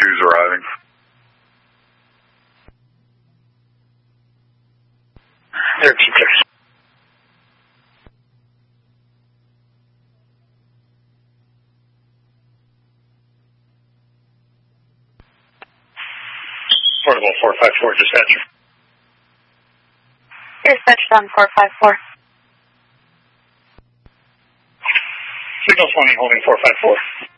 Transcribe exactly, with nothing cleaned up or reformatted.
two's arriving. thirteen thirty. Portable four five four, dispatcher. Dispatched on four five four. Signals warning, holding four five four.